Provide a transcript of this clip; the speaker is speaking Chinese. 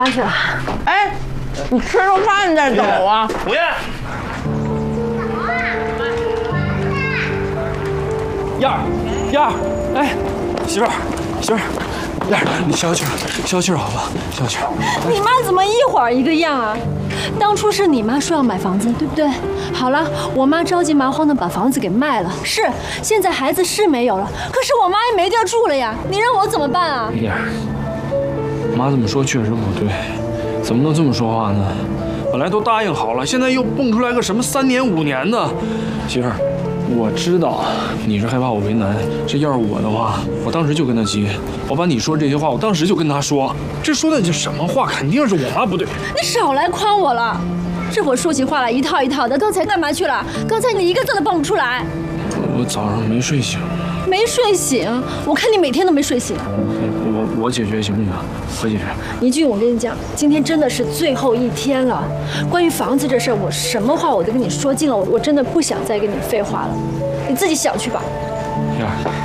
去了。 哎，你吃了饭再走啊！ 吴燕， 燕儿，哎，媳妇儿，燕儿，你消气儿，消气儿好吧，消气儿。 你妈怎么一会儿一个样啊？当初是你妈说要买房子，对不对？好了，我妈着急忙慌的把房子给卖了。是，现在孩子是没有了，可是我妈也没地儿住了呀。你让我怎么办啊？ 燕儿，妈这么说确实不对，怎么能这么说话呢？本来都答应好了，现在又蹦出来个什么3年5年的，媳妇儿。我知道你是害怕我为难，这要是我的话，我当时就跟他急，我把你说这些话，我当时就跟他说，这说的这什么话，肯定是我妈不对。 你少来诓我了，这会儿说起话来一套一套的。刚才干嘛去了？刚才你一个字都蹦不出来。 我早上没睡醒。 没睡醒？我看你每天都没睡醒。 我解决行不行？我解决。 倪俊，我跟你讲，今天真的是最后一天了。关于房子这事儿，我什么话我都跟你说尽了，我真的不想再跟你废话了，你自己想去吧。 燕儿。